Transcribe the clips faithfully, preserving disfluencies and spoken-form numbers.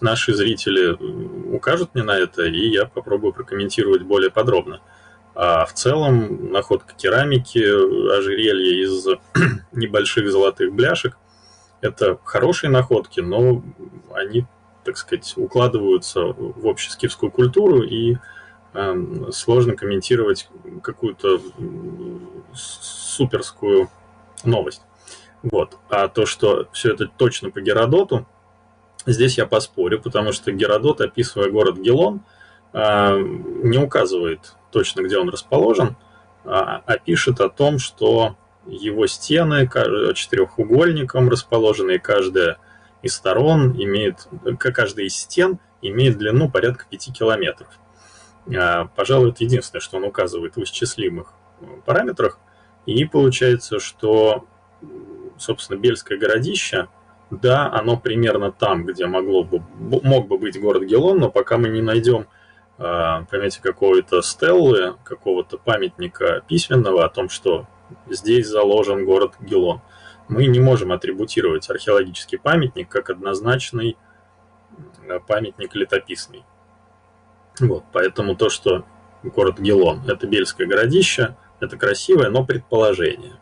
наши зрители укажут мне на это, и я попробую прокомментировать более подробно. А в целом находка керамики, ожерелья из небольших золотых бляшек – это хорошие находки, но они, так сказать, укладываются в общескифскую культуру, и э, сложно комментировать какую-то суперскую новость. Вот. А то, что все это точно по Геродоту, здесь я поспорю, потому что Геродот, описывая город Гелон, не указывает точно, где он расположен, а пишет о том, что его стены четырехугольником расположены, и каждая из сторон имеет, каждая из стен имеет длину порядка пяти километров. Пожалуй, это единственное, что он указывает в исчислимых параметрах. И получается, что, собственно, Бельское городище, да, оно примерно там, где могло бы, мог бы быть город Гелон, но пока мы не найдем, понимаете, какой-то стеллы, какого-то памятника письменного о том, что здесь заложен город Гелон, мы не можем атрибутировать археологический памятник как однозначный памятник летописный. Вот, поэтому то, что город Гелон – это Бельское городище, это красивое, но предположение.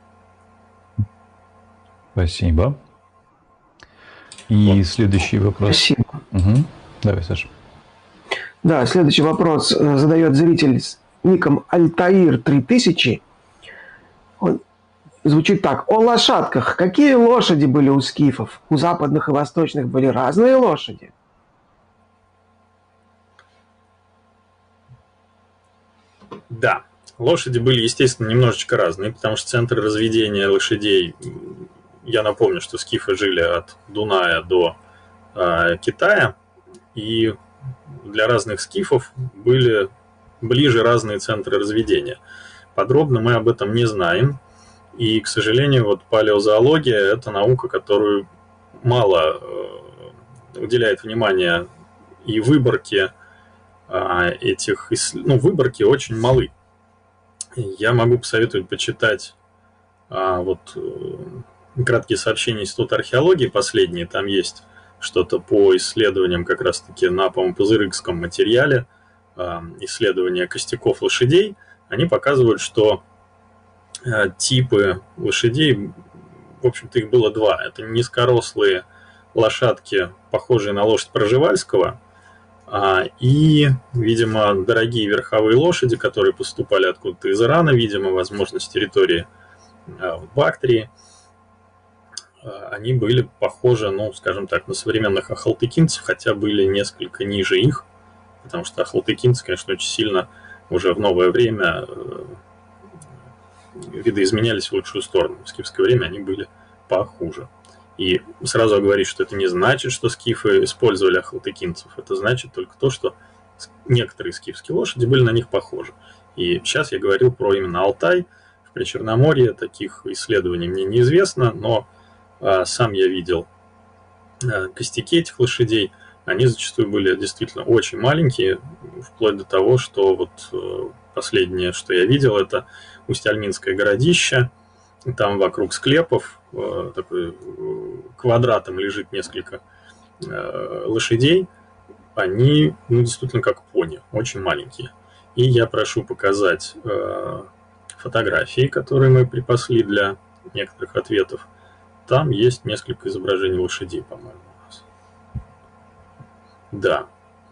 Спасибо. И вот. Следующий вопрос. Спасибо. Угу. Давай, Саша. Да, следующий вопрос задает зритель с ником Альтаир три тысячи. Он звучит так. О лошадках. Какие лошади были у скифов? У западных и восточных были разные лошади? Да, лошади были, естественно, немножечко разные, потому что центры разведения лошадей, я напомню, что скифы жили от Дуная до э, Китая, и для разных скифов были ближе разные центры разведения. Подробно мы об этом не знаем, и, к сожалению, вот палеозоология – это наука, которую мало э, уделяет внимания и выборке э, этих, ну, выборки очень малы. Я могу посоветовать почитать э, вот э, краткие сообщения Института археологии последние, там есть что-то по исследованиям как раз-таки на, по-моему, пузырыкском материале, э, исследования костяков лошадей. Они показывают, что э, типы лошадей, в общем-то, их было два. Это низкорослые лошадки, похожие на лошадь Пржевальского, э, и, видимо, дорогие верховые лошади, которые поступали откуда-то из Ирана, видимо, возможно, с территории э, Бактрии. Они были похожи, ну, скажем так, на современных ахалтыкинцев, хотя были несколько ниже их, потому что ахалтыкинцы, конечно, очень сильно уже в новое время видоизменялись в лучшую сторону. В скифское время они были похуже. И сразу оговорюсь, что это не значит, что скифы использовали ахалтыкинцев. Это значит только то, что некоторые скифские лошади были на них похожи. И сейчас я говорил про именно Алтай. В Причерноморье таких исследований мне неизвестно, но сам я видел костяки этих лошадей. Они зачастую были действительно очень маленькие, вплоть до того, что вот последнее, что я видел, это Усть-Альминское городище. Там вокруг склепов такой квадратом лежит несколько лошадей. Они, ну, действительно как пони, очень маленькие. И я прошу показать фотографии, которые мы припасли для некоторых ответов. Там есть несколько изображений лошадей, по-моему, у нас. Да.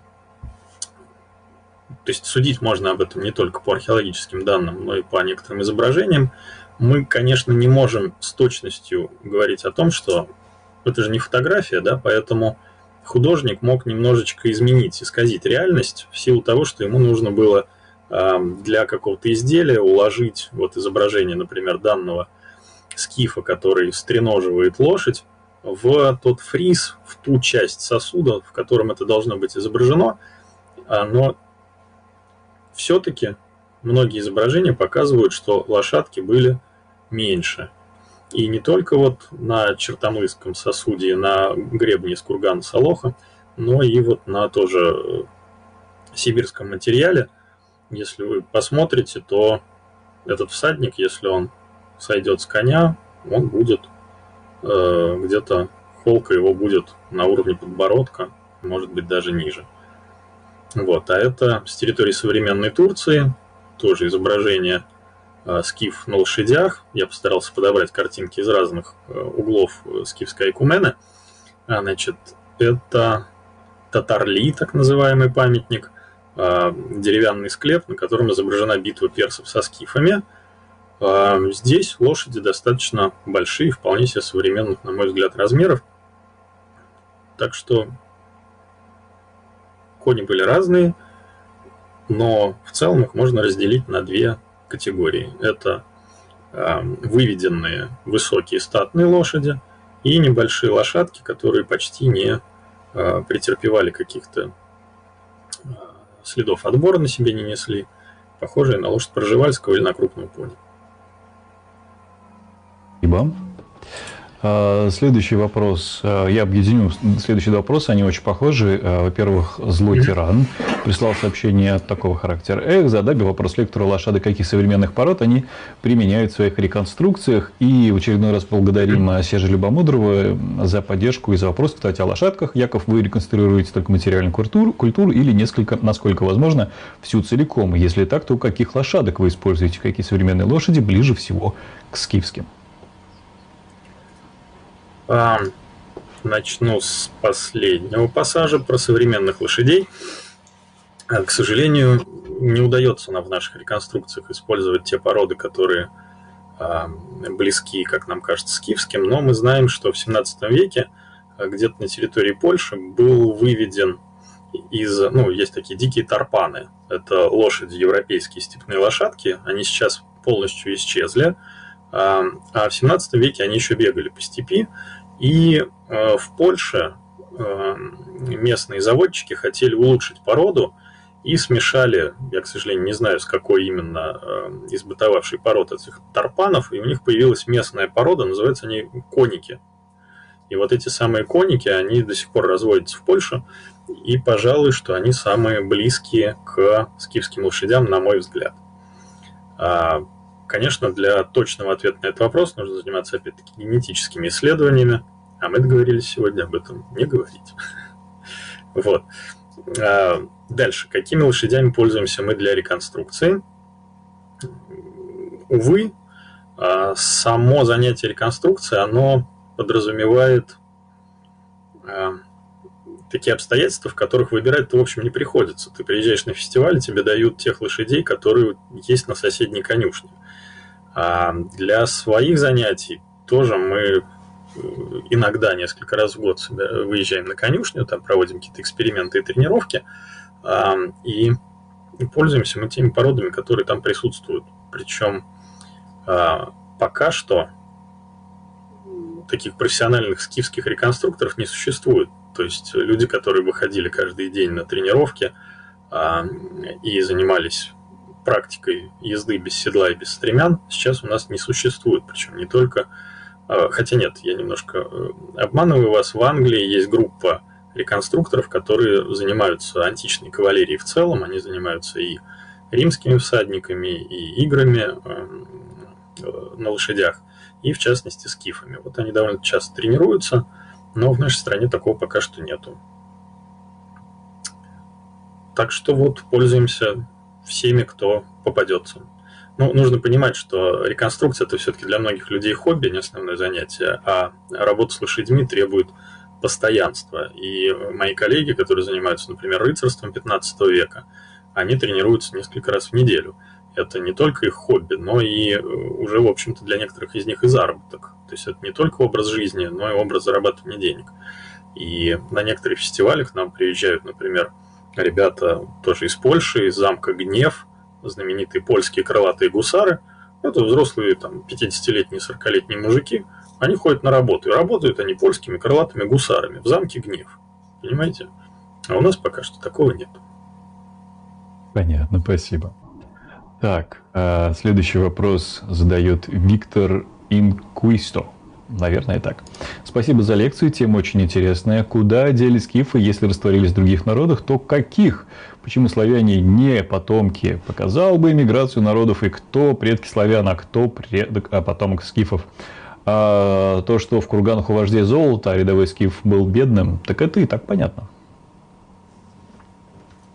То есть судить можно об этом не только по археологическим данным, но и по некоторым изображениям. Мы, конечно, не можем с точностью говорить о том, что это же не фотография, да, поэтому художник мог немножечко изменить, исказить реальность в силу того, что ему нужно было э, для какого-то изделия уложить вот изображение, например, данного скифа, который стреноживает лошадь, в тот фриз, в ту часть сосуда, в котором это должно быть изображено, но все-таки многие изображения показывают, что лошадки были меньше. И не только вот на Чертомлысском сосуде, на гребне из кургана Солоха, но и вот на тоже сибирском материале. Если вы посмотрите, то этот всадник, если он сойдет с коня, он будет э, где-то, холка его будет на уровне подбородка, может быть, даже ниже. Вот. А это с территории современной Турции, тоже изображение э, скиф на лошадях. Я постарался подобрать картинки из разных э, углов скифской айкумены. А, значит, это Татарли, так называемый памятник, э, деревянный склеп, на котором изображена битва персов со скифами. Э, здесь лошади достаточно большие, вполне себе современных, на мой взгляд, размеров. Так что кони были разные, но в целом их можно разделить на две категории. Это э, выведенные высокие статные лошади и небольшие лошадки, которые почти не э, претерпевали каких-то э, следов отбора на себе, не несли, похожие на лошадь Пржевальского или на крупную пони. Спасибо. Следующий вопрос. Я объединю следующие два вопроса, они очень похожи. Во-первых, Злой Тиран прислал сообщение такого характера. Эх, задабил вопрос лектору лошадок, каких современных пород они применяют в своих реконструкциях. И в очередной раз благодарим Сержа Любомудрова за поддержку и за вопрос, кстати, о лошадках. Яков, вы реконструируете только материальную культуру, культуру или несколько, насколько возможно, всю целиком? Если так, то каких лошадок вы используете? Какие современные лошади ближе всего к скифским? Начну с последнего пассажа про современных лошадей. К сожалению, не удается нам в наших реконструкциях использовать те породы, которые близки, как нам кажется, скифским, но мы знаем, что в семнадцатом веке где-то на территории Польши был выведен из... Ну, есть такие дикие тарпаны. Это лошади, европейские степные лошадки. Они сейчас полностью исчезли. А в семнадцатом веке они еще бегали по степи. И э, в Польше э, местные заводчики хотели улучшить породу и смешали, я, к сожалению, не знаю, с какой именно э, из бытовавшей пород этих тарпанов, и у них появилась местная порода, называются они коники. И вот эти самые коники, они до сих пор разводятся в Польше, и, пожалуй, что они самые близкие к скифским лошадям, на мой взгляд. Конечно, для точного ответа на этот вопрос нужно заниматься, опять-таки, генетическими исследованиями, а мы договорились сегодня об этом не говорить. Вот. Дальше. Какими лошадями пользуемся мы для реконструкции? Увы, само занятие реконструкцией, оно подразумевает такие обстоятельства, в которых выбирать-то, в общем, не приходится. Ты приезжаешь на фестиваль, тебе дают тех лошадей, которые есть на соседней конюшне. А для своих занятий тоже мы иногда, несколько раз в год выезжаем на конюшню, там проводим какие-то эксперименты и тренировки, и пользуемся мы теми породами, которые там присутствуют. Причем пока что таких профессиональных скифских реконструкторов не существует. То есть люди, которые выходили каждый день на тренировки и занимались практикой езды без седла и без стремян, сейчас у нас не существует. Причем не только... Хотя нет, я немножко обманываю вас. В Англии есть группа реконструкторов, которые занимаются античной кавалерией в целом. Они занимаются и римскими всадниками, и играми на лошадях, и в частности скифами. Вот они довольно часто тренируются, но в нашей стране такого пока что нету. Так что вот пользуемся всеми, кто попадется. Ну, нужно понимать, что реконструкция – это все-таки для многих людей хобби, не основное занятие, а работа с лошадьми требует постоянства. И мои коллеги, которые занимаются, например, рыцарством пятнадцатого века, они тренируются несколько раз в неделю. Это не только их хобби, но и уже, в общем-то, для некоторых из них и заработок. То есть это не только образ жизни, но и образ зарабатывания денег. И на некоторых фестивалях нам приезжают, например, ребята тоже из Польши, из замка Гнев, знаменитые польские крылатые гусары. Это взрослые там, пятидесятилетние, сорокалетние мужики. Они ходят на работу. И работают они польскими крылатыми гусарами в замке Гнев. Понимаете? А у нас пока что такого нет. Понятно, спасибо. Так, следующий вопрос задает Виктор Инкуисто. Наверное, так. Спасибо за лекцию, тема очень интересная. Куда делись скифы, если растворились в других народах, то каких? Почему славяне не потомки? Показал бы эмиграцию народов, и кто предки славян, а кто предок, а потомок скифов. А то, что в курганах у вождей золото, а рядовой скиф был бедным, так это и так понятно.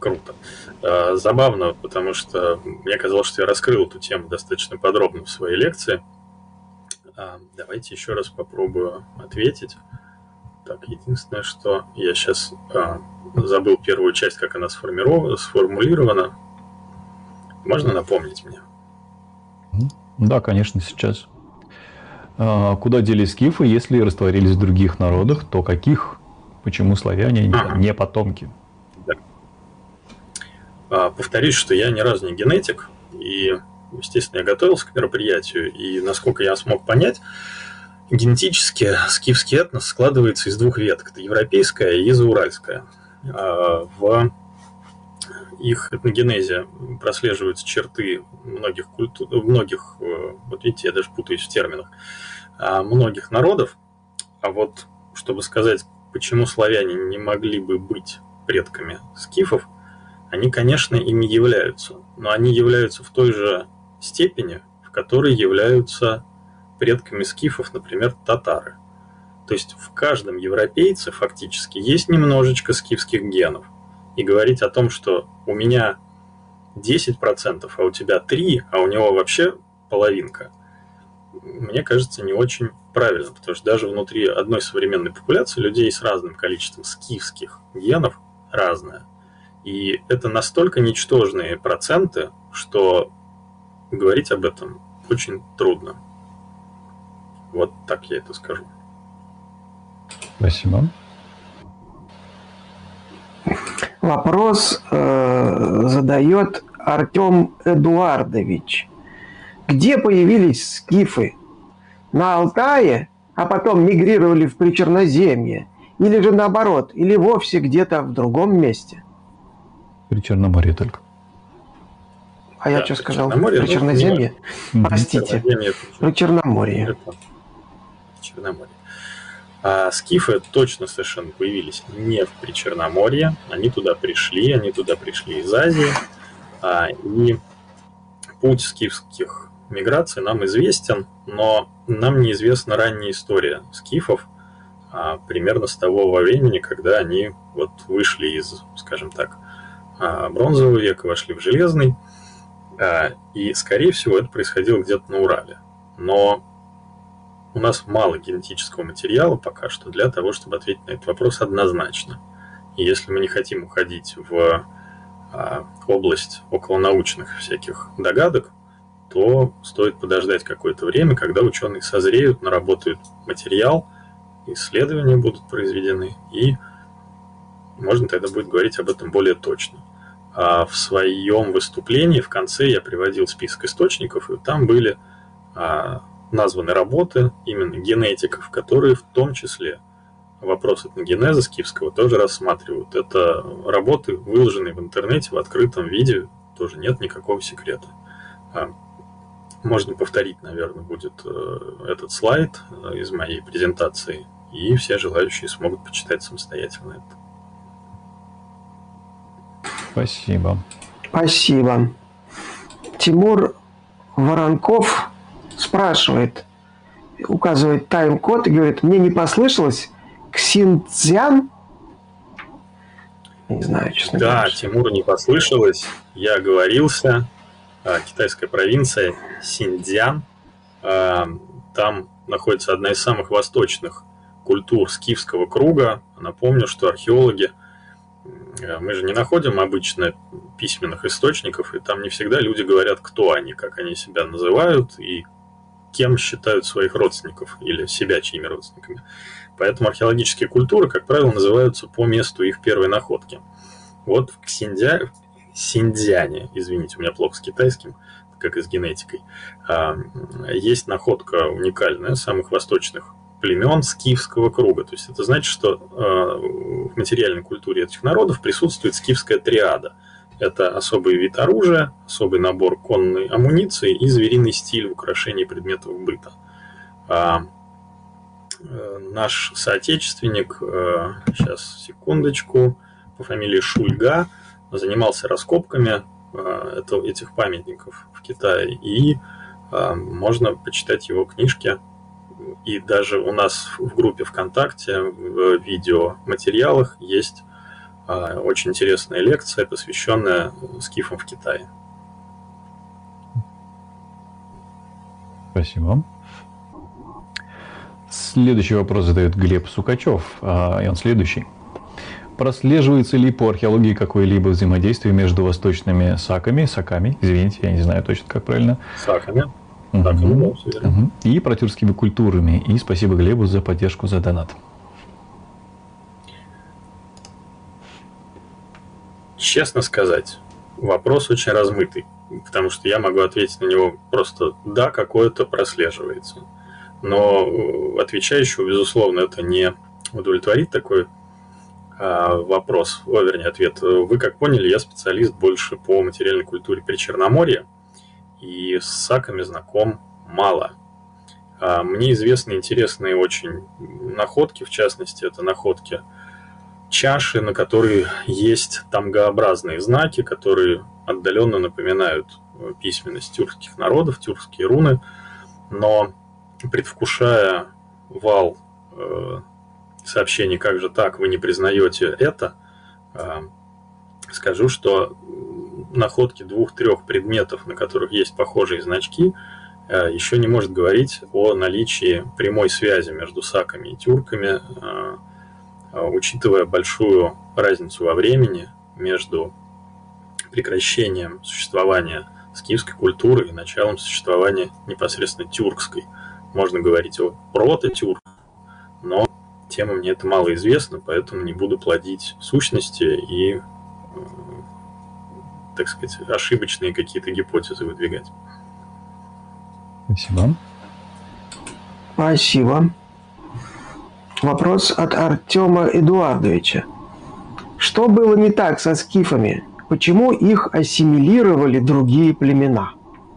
Круто. А, забавно, потому что мне казалось, что я раскрыл эту тему достаточно подробно в своей лекции. А, давайте еще раз попробую ответить. Так, единственное, что я сейчас а, забыл первую часть, как она сформулирована. Можно напомнить мне? Да, конечно, сейчас. А, куда делись скифы, если растворились в других народах, то каких? Почему славяне ага. не потомки? Да. А, повторюсь, что я ни разу не генетик, и, естественно, я готовился к мероприятию, и, насколько я смог понять, генетически скифский этнос складывается из двух веток. Это европейская и зауральская. А, в их этногенезе прослеживаются черты многих культур, многих, вот видите, я даже путаюсь в терминах, многих народов. А вот, чтобы сказать, почему славяне не могли бы быть предками скифов, они, конечно, ими являются, но они являются в той же степени, в которой являются предками скифов, например, татары. То есть в каждом европейце фактически есть немножечко скифских генов. И говорить о том, что у меня десять процентов, а у тебя три процента, а у него вообще половинка, мне кажется, не очень правильно, потому что даже внутри одной современной популяции людей с разным количеством скифских генов разное. И это настолько ничтожные проценты, что говорить об этом очень трудно. Вот так я это скажу. Спасибо. Вопрос э, задает Артем Эдуардович. Где появились скифы? На Алтае, а потом мигрировали в Причерноземье? Или же наоборот, или вовсе где-то в другом месте? При Черноморье только. А я да, что сказал? При Черноземье? Ну, Простите. При Черноморье. Черноморье. А скифы точно совершенно появились не в Причерноморье. Они туда пришли, они туда пришли из Азии. А, и путь скифских миграций нам известен, но нам неизвестна ранняя история скифов, а, примерно с того времени, когда они вот вышли из, скажем так, бронзового века, вошли в железный. А, и, скорее всего, это происходило где-то на Урале. Но у нас мало генетического материала пока что для того, чтобы ответить на этот вопрос однозначно. И если мы не хотим уходить в а, область околонаучных всяких догадок, то стоит подождать какое-то время, когда ученые созреют, наработают материал, исследования будут произведены, и можно тогда будет говорить об этом более точно. А в своем выступлении в конце я приводил список источников, и там были а, названы работы именно генетиков, которые в том числе вопрос этногенеза скифского тоже рассматривают. Это работы, выложенные в интернете в открытом виде, тоже нет никакого секрета. Можно повторить, наверное, будет этот слайд из моей презентации, и все желающие смогут почитать самостоятельно это. Спасибо. Спасибо. Тимур Воронков спрашивает, указывает тайм-код и говорит, мне не послышалось, Ксинцзян? Не знаю, честно да, говоря. Да, Тимуру не послышалось, я оговорился. Китайская провинция Синьцзян. Там находится одна из самых восточных культур скифского круга. Напомню, что археологи, мы же не находим обычно письменных источников, и там не всегда люди говорят, кто они, как они себя называют и кем считают своих родственников или себя чьими родственниками. Поэтому археологические культуры, как правило, называются по месту их первой находки. Вот в Ксиньцзя... Синьцзяне, извините, у меня плохо с китайским, как и с генетикой, есть находка уникальная самых восточных племен скифского круга. То есть это значит, что в материальной культуре этих народов присутствует скифская триада. Это особый вид оружия, особый набор конной амуниции и звериный стиль в украшении предметов быта. Наш соотечественник, сейчас, секундочку, по фамилии Шульга, занимался раскопками этих памятников в Китае, и можно почитать его книжки. И даже у нас в группе ВКонтакте в видеоматериалах есть Очень интересная лекция, посвященная скифам в Китае. Спасибо. Следующий вопрос задает Глеб Сукачев, и он следующий. Прослеживается ли по археологии какое-либо взаимодействие между восточными саками, саками, извините, я не знаю точно, как правильно. Саками. Угу. Саками, да, все верно. Угу. И протюркскими культурами. И спасибо Глебу за поддержку, за донат. Честно сказать, вопрос очень размытый, потому что я могу ответить на него просто «да, какое-то прослеживается». Но отвечающего, безусловно, это не удовлетворит такой а, вопрос, о, вернее, ответ. Вы, как поняли, я специалист больше по материальной культуре Причерноморья, и с саками знаком мало. А, мне известны интересные очень находки, в частности, это находки чаши, на которой есть тамгаобразные знаки, которые отдаленно напоминают письменность тюркских народов, тюркские руны, но предвкушая вал э, сообщений «как же так, вы не признаете это?», э, скажу, что находки двух-трех предметов, на которых есть похожие значки, э, еще не может говорить о наличии прямой связи между саками и тюрками, э, учитывая большую разницу во времени между прекращением существования скифской культуры и началом существования непосредственно тюркской. Можно говорить о прототюрк, но тема мне это мало известна, поэтому не буду плодить сущности и, так сказать, ошибочные какие-то гипотезы выдвигать. Спасибо. Спасибо. Вопрос от Артема Эдуардовича. Что было не так со скифами? Почему их ассимилировали другие племена?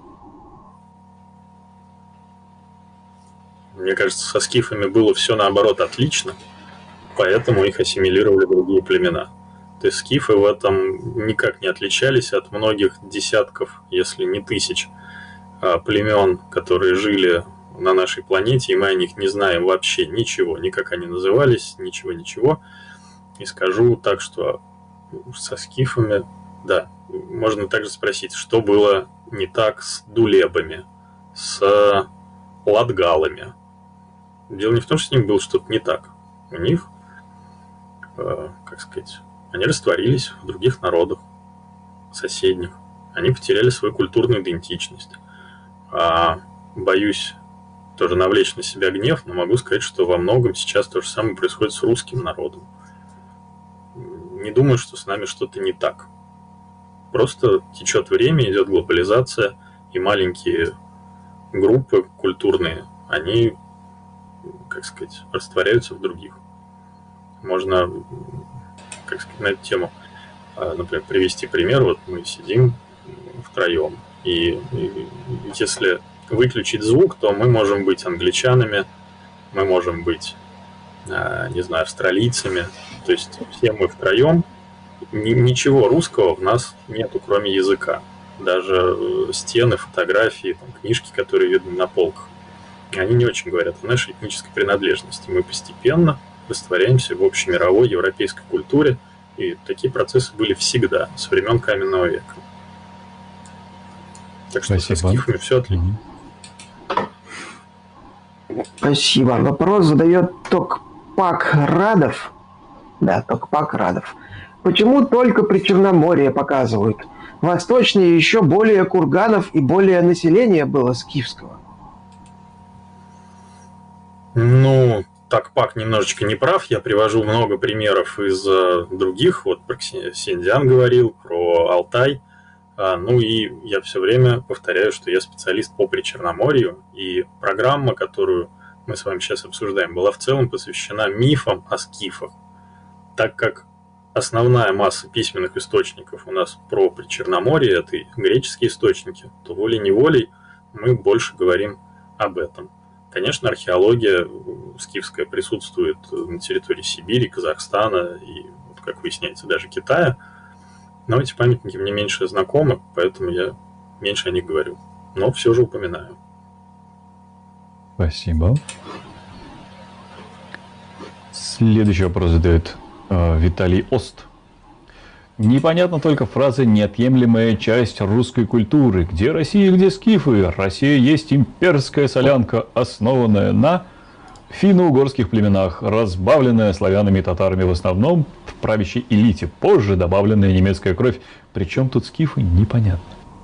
Мне кажется, со скифами было все наоборот отлично, поэтому их ассимилировали другие племена. То есть скифы в этом никак не отличались от многих десятков, если не тысяч племен, которые жили на нашей планете, и мы о них не знаем вообще ничего, ни как они назывались, ничего-ничего. И скажу так, что со скифами, да, можно также спросить, что было не так с дулебами, с латгалами. Дело не в том, что с ними было что-то не так. У них, э, как сказать, они растворились в других народах, соседних. Они потеряли свою культурную идентичность. А, боюсь тоже навлечь на себя гнев, но могу сказать, что во многом сейчас то же самое происходит с русским народом. Не думаю, что с нами что-то не так. Просто течет время, идет глобализация, и маленькие группы культурные, они, как сказать, растворяются в других. Можно, как сказать, на эту тему, например, привести пример. Вот мы сидим втроем, и, и если выключить звук, то мы можем быть англичанами, мы можем быть, не знаю, австралийцами. То есть все мы втроем, ничего русского в нас нету, кроме языка. Даже стены, фотографии, там, книжки, которые видны на полках, они не очень говорят о нашей этнической принадлежности. Мы постепенно растворяемся в общемировой европейской культуре, и такие процессы были всегда, с времен каменного века. Так что Спасибо. Со скифами все отлично. Спасибо. Вопрос задает Токпак Радов. Да, Токпак Радов. Почему только Причерноморье показывают? Восточнее еще более курганов и более населения было скифского. Ну, Токпак немножечко не прав. Я привожу много примеров из uh, других. Вот про Синьцзян говорил, про Алтай. Uh, ну и я все время повторяю, что я специалист по Причерноморью. И программа, которую мы с вами сейчас обсуждаем, была в целом посвящена мифам о скифах. Так как основная масса письменных источников у нас про Причерноморье, это и греческие источники, то волей-неволей мы больше говорим об этом. Конечно, археология скифская присутствует на территории Сибири, Казахстана и, как выясняется, даже Китая. Но эти памятники мне меньше знакомы, поэтому я меньше о них говорю. Но все же упоминаю. Спасибо. Следующий вопрос задает э, Виталий Ост. Непонятна только фраза «неотъемлемая часть русской культуры». Где Россия, где скифы? Россия есть имперская солянка, основанная на финно-угорских племенах, разбавленная славянами и татарами в основном в правящей элите, позже добавленная немецкая кровь. Причем тут скифы, непонятно.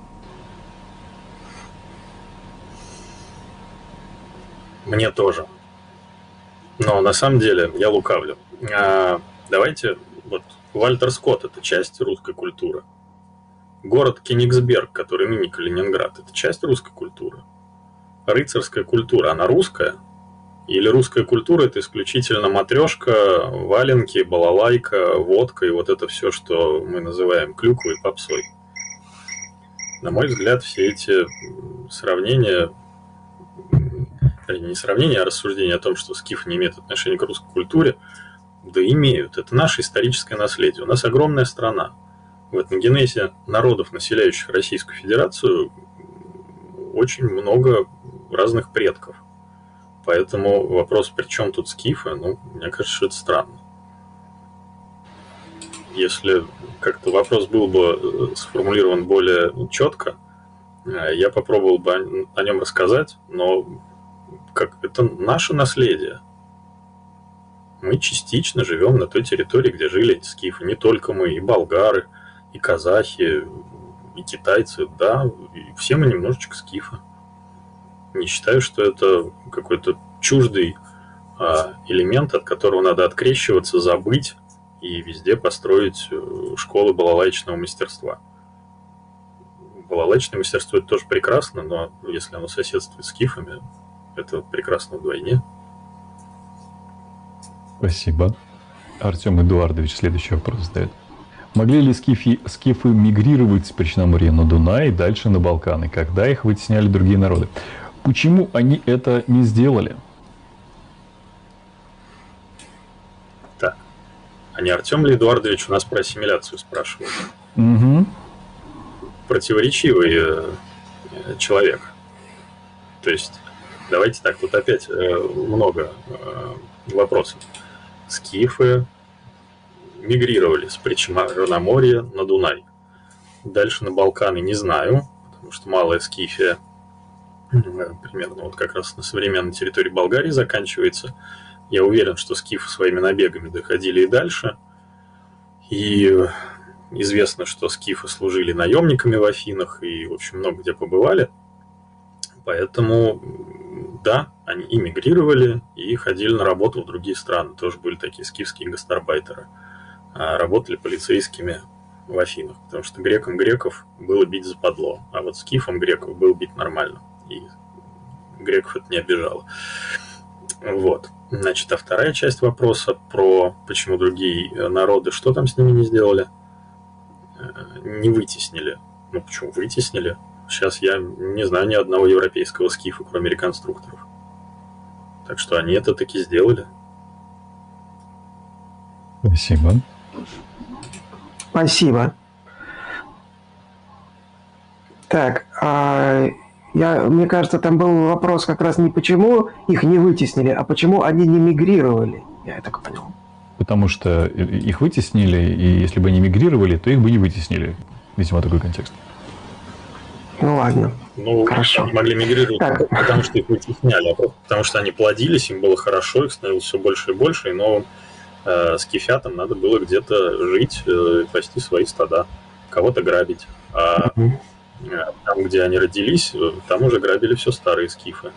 Мне тоже. Но на самом деле я лукавлю. А, давайте, вот Вальтер Скотт – это часть русской культуры. Город Кенигсберг, который ныне Калининград, это часть русской культуры. Рыцарская культура, она русская? Или русская культура – это исключительно матрешка, валенки, балалайка, водка и вот это все, что мы называем клюквой и попсой? На мой взгляд, все эти сравнения, не сравнения, а рассуждения о том, что скифы не имеют отношения к русской культуре, да имеют. Это наше историческое наследие. У нас огромная страна. В этногенезе народов, населяющих Российскую Федерацию, очень много разных предков. Поэтому вопрос, при чем тут скифы, ну, мне кажется, что это странно. Если как-то вопрос был бы сформулирован более четко, я попробовал бы о нем рассказать, но как это наше наследие. Мы частично живем на той территории, где жили эти скифы. Не только мы, и болгары, и казахи, и китайцы, да, и все мы немножечко скифы. Не считаю, что это какой-то чуждый а, элемент, от которого надо открещиваться, забыть и везде построить школы балалайчного мастерства. Балалайчное мастерство – это тоже прекрасно, но если оно соседствует с скифами, это прекрасно вдвойне. Спасибо. Артем Эдуардович следующий вопрос задает. Могли ли скифи, скифы мигрировать с Причноморья на Дунай и дальше на Балканы, когда их вытесняли другие народы? Почему они это не сделали? Так. А не Артем ли Эдуардович у нас про ассимиляцию спрашивал? Угу. Противоречивый э, человек. То есть, давайте так, тут опять э, много э, вопросов. Скифы мигрировали с Причерноморья на Дунай. Дальше на Балканы не знаю, потому что Малая Скифия примерно вот как раз на современной территории Болгарии заканчивается. Я уверен, что скифы своими набегами доходили и дальше. И известно, что скифы служили наемниками в Афинах и, в общем, много где побывали. Поэтому, да, они эмигрировали и ходили на работу в другие страны. Тоже были такие скифские гастарбайтеры. Работали полицейскими в Афинах, потому что грекам греков было бить западло, а вот скифам греков было бить нормально. И греков это не обижало. Вот. Значит, а вторая часть вопроса про почему другие народы, что там с ними не сделали? Не вытеснили. Ну, почему вытеснили? Сейчас я не знаю ни одного европейского скифа, кроме реконструкторов. Так что они это таки сделали. Спасибо. Спасибо. Так, а я, мне кажется, там был вопрос как раз не почему их не вытеснили, а почему они не мигрировали. Я так понял. Потому что их вытеснили, и если бы они мигрировали, то их бы не вытеснили. Видимо, такой контекст. Ну ладно. Ну, хорошо. Они могли мигрировать, так. потому что их вытесняли, а просто потому что они плодились, им было хорошо, их становилось все больше и больше, и новым э, скифятам надо было где-то жить, э, пасти свои стада, кого-то грабить. А Mm-hmm. там, где они родились, там уже грабили все старые скифы.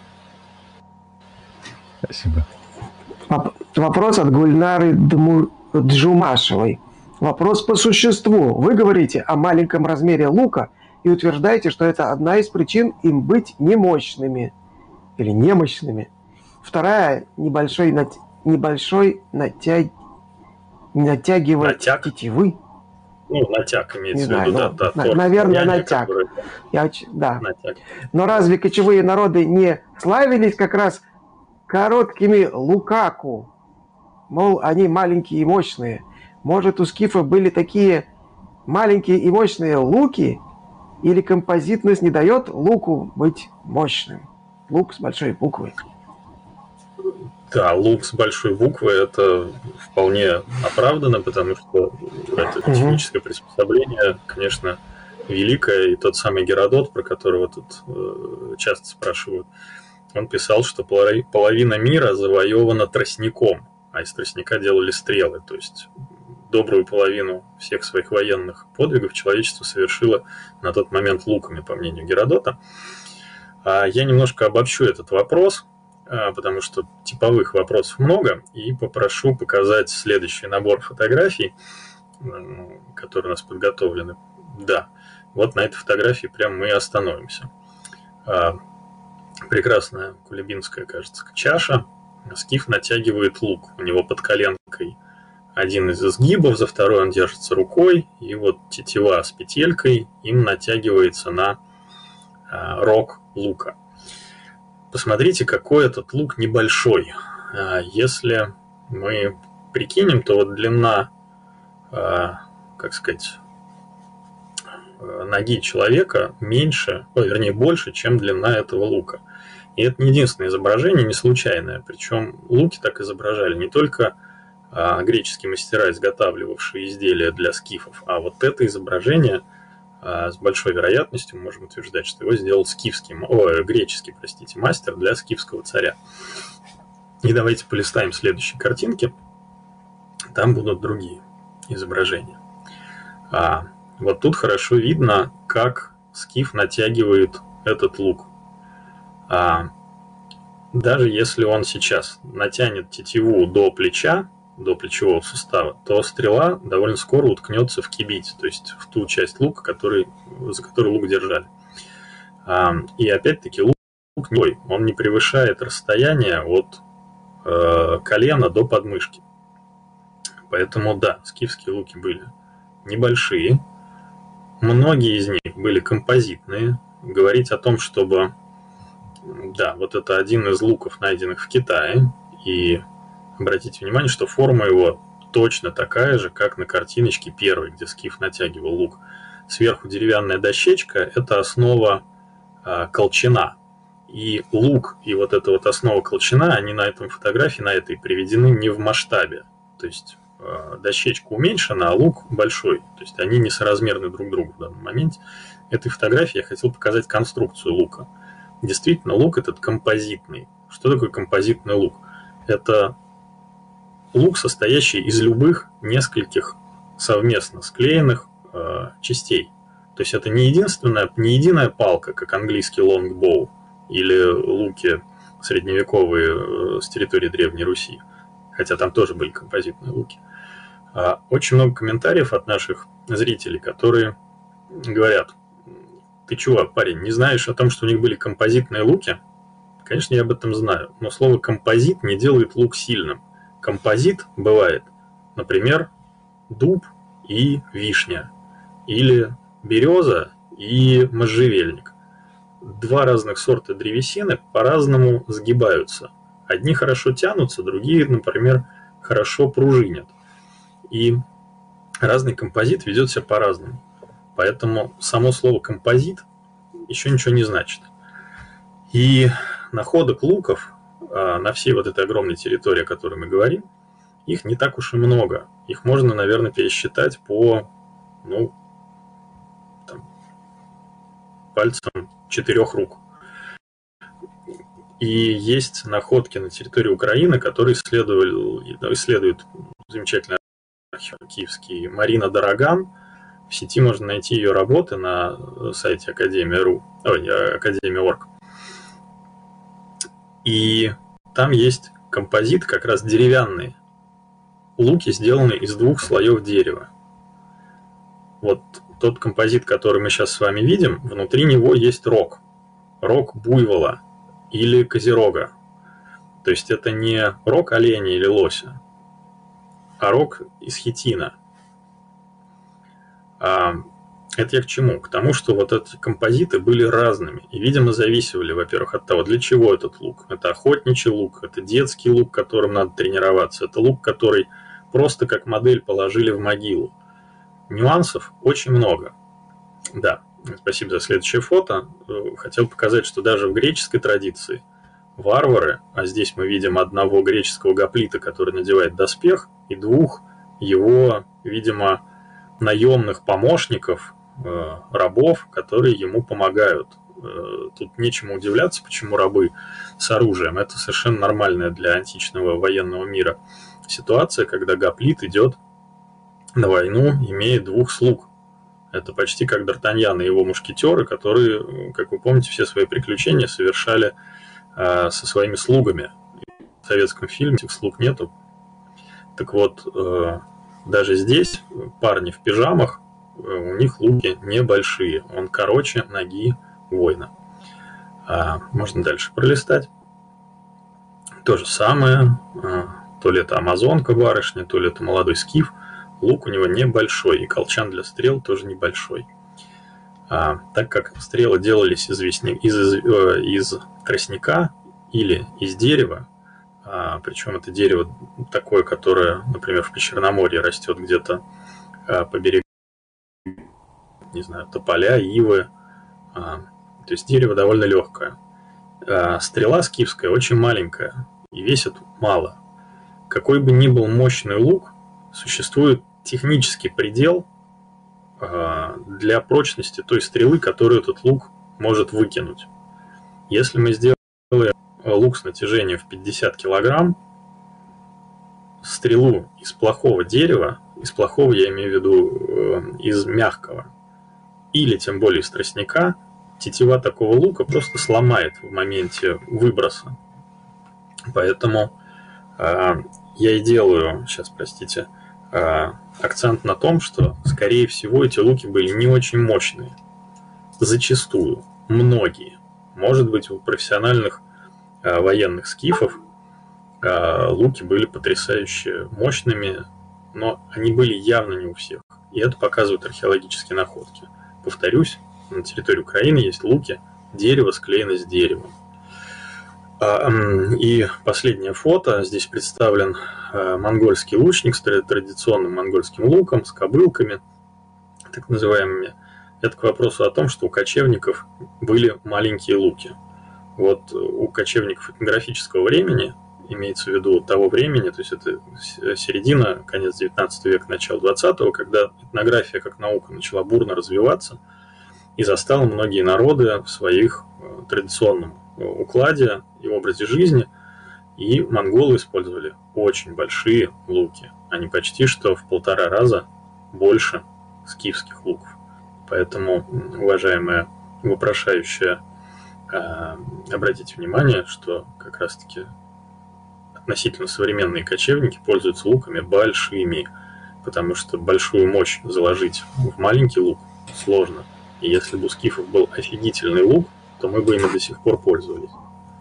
Спасибо. Вопрос от Гульнары Дму... Джумашевой. Вопрос по существу. Вы говорите о маленьком размере лука и утверждаете, что это одна из причин им быть немощными или немощными. Вторая – небольшой, нат... небольшой натяг... натягивать Натяг? тетивы. Ну, натяг имеется Не в виду, знаю, да. ну, да на, наверное, няня, натяг. который... Я, да. натяг. Но разве кочевые народы не славились как раз короткими лукаку? Мол, они маленькие и мощные. Может, у скифов были такие маленькие и мощные луки? Или композитность не дает луку быть мощным? Лук с большой буквы. Да, лук с большой буквы – это вполне оправдано, потому что это техническое приспособление, конечно, великое. И тот самый Геродот, про которого тут э, часто спрашивают, он писал, что половина мира завоевана тростником, а из тростника делали стрелы. То есть добрую половину всех своих военных подвигов человечество совершило на тот момент луками, по мнению Геродота. А я немножко обобщу этот вопрос, потому что типовых вопросов много, и попрошу показать следующий набор фотографий, которые у нас подготовлены. Да, вот на этой фотографии прям мы и остановимся. Прекрасная кулибинская, кажется, чаша. Скиф натягивает лук. У него под коленкой один из изгибов, за второй он держится рукой, и вот тетива с петелькой им натягивается на рог лука. Посмотрите, какой этот лук небольшой. Если мы прикинем, то вот длина, как сказать, ноги человека меньше, о, вернее, больше, чем длина этого лука. И это не единственное изображение, не случайное. Причем луки так изображали не только греческие мастера, изготавливавшие изделия для скифов, а вот это изображение с большой вероятностью можем утверждать, что его сделал скифский, о, греческий, простите, мастер для скифского царя. И давайте полистаем следующие картинки. Там будут другие изображения. А, вот тут хорошо видно, как скиф натягивает этот лук. А, даже если он сейчас натянет тетиву до плеча, до плечевого сустава, то стрела довольно скоро уткнется в кибить, то есть в ту часть лука, который, за которую лук держали. И опять-таки лук, он не превышает расстояние от э, колена до подмышки. Поэтому да, скифские луки были небольшие, многие из них были композитные. Говорить о том, чтобы... Да, вот это один из луков, найденных в Китае, и обратите внимание, что форма его точно такая же, как на картиночке первой, где скиф натягивал лук. Сверху деревянная дощечка – это основа э, колчана. И лук, и вот эта вот основа колчана, они на этом фотографии, на этой, приведены не в масштабе. То есть э, дощечка уменьшена, а лук большой. То есть они несоразмерны друг другу в данном моменте. Этой фотографии я хотел показать конструкцию лука. Действительно, лук этот композитный. Что такое композитный лук? Это лук, состоящий из любых нескольких совместно склеенных э, частей. То есть это не единственная, не единая палка, как английский лонгбоу или луки средневековые э, с территории Древней Руси, хотя там тоже были композитные луки. А очень много комментариев от наших зрителей, которые говорят: ты чего, парень, не знаешь о том, что у них были композитные луки? Конечно, я об этом знаю, но слово композит не делает лук сильным. Композит бывает, например, дуб и вишня, или береза и можжевельник. Два разных сорта древесины по-разному сгибаются. Одни хорошо тянутся, другие, например, хорошо пружинят. И разный композит ведет себя по-разному. Поэтому само слово композит еще ничего не значит. И находок луков на всей вот этой огромной территории, о которой мы говорим, их не так уж и много. Их можно, наверное, пересчитать по, ну, там, пальцам четырех рук. И есть находки на территории Украины, которые исследует замечательный архив киевский Марина Дороган. В сети можно найти ее работы на сайте Академия.ру, ой, Академия.орг. И там есть композит, как раз деревянные. Луки сделаны из двух слоев дерева. Вот тот композит, который мы сейчас с вами видим, внутри него есть рог. Рог буйвола или козерога. То есть это не рог оленя или лося, а рог из хитина. А это я к чему? К тому, что вот эти композиты были разными и, видимо, зависели, во-первых, от того, для чего этот лук. Это охотничий лук, это детский лук, которым надо тренироваться, это лук, который просто как модель положили в могилу. Нюансов очень много. Да, спасибо за следующее фото. Хотел показать, что даже в греческой традиции варвары, а здесь мы видим одного греческого гоплита, который надевает доспех, и двух его, видимо, наемных помощников, э, рабов, которые ему помогают. Э, тут нечему удивляться, почему рабы с оружием. Это совершенно нормальная для античного военного мира ситуация, когда гоплит идет на войну, имея двух слуг. Это почти как Д'Артаньян и его мушкетеры, которые, как вы помните, все свои приключения совершали э, со своими слугами. В советском фильме этих слуг нету. Так вот, э, даже здесь парни в пижамах, э, у них луки небольшие. Он короче ноги воина. А, можно дальше пролистать. То же самое. Э, то ли это амазонка барышня, то ли это молодой скиф. Лук у него небольшой, и колчан для стрел тоже небольшой. А, так как стрелы делались из, весни, из, из, э, из тростника или из дерева, а, причем это дерево такое, которое, например, в Причерноморье растет где-то а, по берегу, не знаю, тополя, ивы, а, то есть дерево довольно легкое. А, стрела скифская очень маленькая и весит мало. Какой бы ни был мощный лук, существует технический предел э, для прочности той стрелы, которую этот лук может выкинуть. Если мы сделаем лук с натяжением в пятьдесят килограмм, стрелу из плохого дерева, из плохого я имею в виду э, из мягкого, или тем более из тростника, тетива такого лука просто сломает в моменте выброса. Поэтому э, я и делаю, сейчас, простите, акцент на том, что, скорее всего, эти луки были не очень мощные. Зачастую. Многие. Может быть, у профессиональных а, военных скифов а, луки были потрясающе мощными, но они были явно не у всех. И это показывают археологические находки. Повторюсь, на территории Украины есть луки, дерево склеено с деревом. И последнее фото. Здесь представлен монгольский лучник с традиционным монгольским луком, с кобылками, так называемыми. Это к вопросу о том, что у кочевников были маленькие луки. Вот у кочевников этнографического времени, имеется в виду того времени, то есть это середина, конец девятнадцатого века, начало двадцатого, когда этнография как наука начала бурно развиваться и застала многие народы в своих традиционном укладе и образе жизни, и монголы использовали очень большие луки. Они почти что в полтора раза больше скифских луков. Поэтому, уважаемая вопрошающая, обратите внимание, что как раз-таки относительно современные кочевники пользуются луками большими, потому что большую мощь заложить в маленький лук сложно. И если бы у скифов был офигительный лук, то мы бы ими до сих пор пользовались.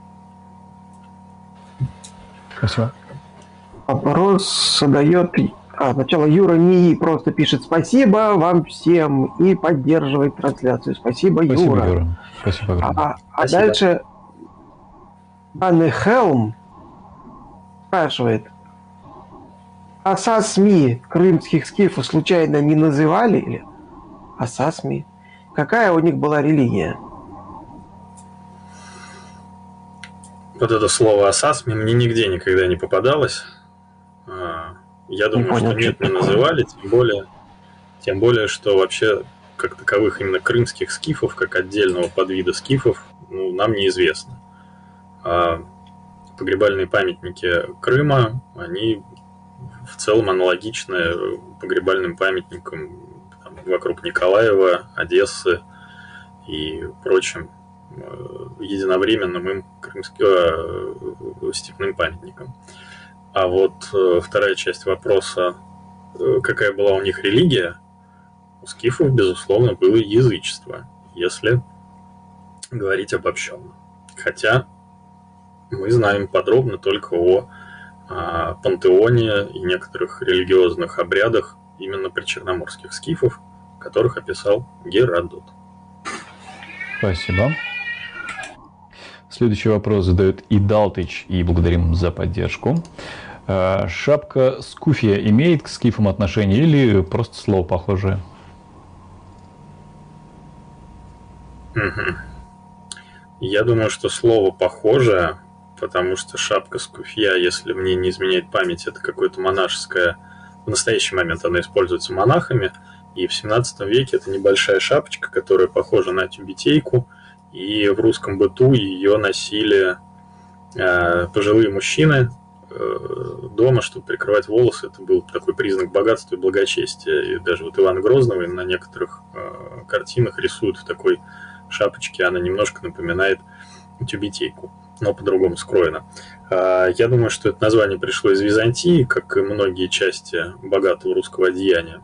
Спасибо. Вопрос задает... А, сначала Юра НИИ просто пишет «Спасибо вам всем» и поддерживает трансляцию. Спасибо, Юра. Спасибо, Юра. Спасибо огромное. А, а дальше Анне Хелм спрашивает: «Асасми крымских скифов случайно не называли?» Или «Асасми». Какая у них была религия? Вот это слово «асасми» мне нигде никогда не попадалось. Я думаю, понял, что нет, что не называли, тем более, тем более, что вообще как таковых именно крымских скифов, как отдельного подвида скифов, ну, нам неизвестно. А погребальные памятники Крыма, они в целом аналогичны погребальным памятникам там, вокруг Николаева, Одессы и прочим единовременным им крымским, э, степным памятникам. А вот э, вторая часть вопроса, э, какая была у них религия, у скифов, безусловно, было язычество, если говорить обобщенно. Хотя мы знаем подробно только о э, пантеоне и некоторых религиозных обрядах именно причерноморских скифов, которых описал Геродот. Спасибо. Следующий вопрос задает Идалтыч, и благодарим за поддержку. Шапка скуфия имеет к скифам отношение или просто слово похожее? Угу. Я думаю, что слово похожее, потому что шапка скуфья, если мне не изменяет память, это какое-то монашеское... В настоящий момент она используется монахами, и в семнадцатом веке это небольшая шапочка, которая похожа на тюбетейку, и в русском быту ее носили э, пожилые мужчины э, дома, чтобы прикрывать волосы. Это был такой признак богатства и благочестия. И даже вот Ивана Грозного на некоторых э, картинах рисуют в такой шапочке. Она немножко напоминает тюбетейку, но по-другому скроена. Э, я думаю, что это название пришло из Византии, как и многие части богатого русского одеяния.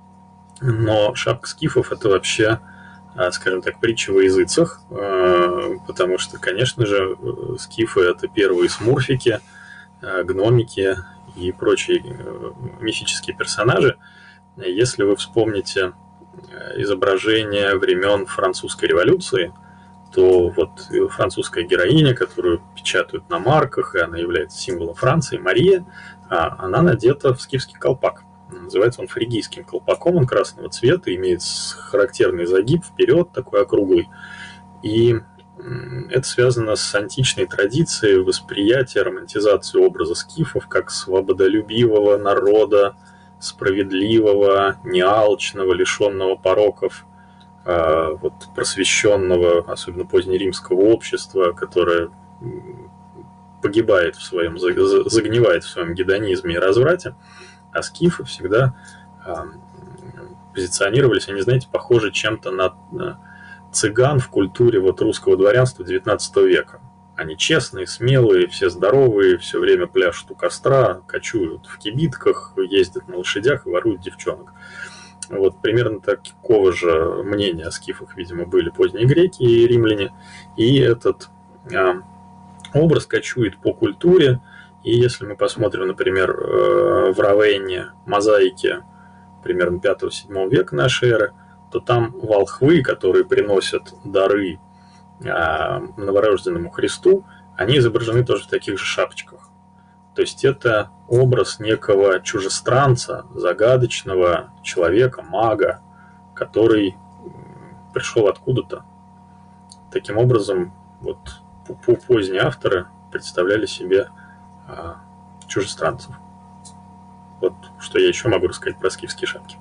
Но шапка скифов – это вообще, скажем так, притча во языцах, потому что, конечно же, скифы – это первые смурфики, гномики и прочие мифические персонажи. Если вы вспомните изображение времен французской революции, то вот французская героиня, которую печатают на марках, и она является символом Франции, Мария, она надета в скифский колпак. Называется он фригийским колпаком, он красного цвета, имеет характерный загиб вперед, такой округлый. И это связано с античной традицией восприятия, романтизации образа скифов как свободолюбивого народа, справедливого, неалчного, лишенного пороков, вот, просвещенного, особенно позднеримского общества, которое погибает в своем, загнивает в своем гедонизме и разврате. А скифы всегда э, позиционировались, они, знаете, похожи чем-то на, на цыган в культуре вот русского дворянства девятнадцатого века. Они честные, смелые, все здоровые, все время пляшут у костра, кочуют в кибитках, ездят на лошадях и воруют девчонок. Вот примерно такого же мнения о скифах, видимо, были поздние греки и римляне. И этот э, образ кочует по культуре. И если мы посмотрим, например, в Равенне мозаики примерно пятого-седьмого века нашей эры, то там волхвы, которые приносят дары новорожденному Христу, они изображены тоже в таких же шапочках. То есть это образ некого чужестранца, загадочного человека, мага, который пришел откуда-то. Таким образом, вот поздние авторы представляли себе чужестранцев. Вот что я еще могу рассказать про скифские шапки.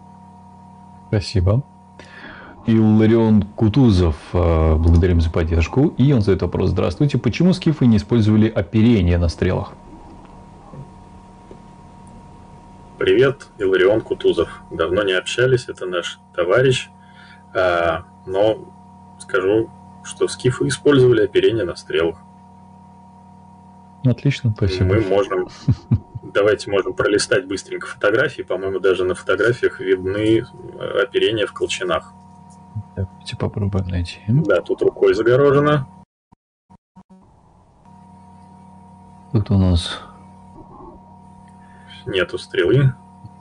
Спасибо. Илларион Кутузов, благодарим за поддержку. И он задает вопрос. Здравствуйте. Почему скифы не использовали оперение на стрелах? Привет, Илларион Кутузов. Давно не общались, это наш товарищ. Но скажу, что скифы использовали оперение на стрелах. Отлично, спасибо. Мы можем, давайте можем пролистать быстренько фотографии. По-моему, даже на фотографиях видны оперения в колчанах. Давайте попробуем найти. Да, тут рукой загорожено. Тут у нас нету стрелы.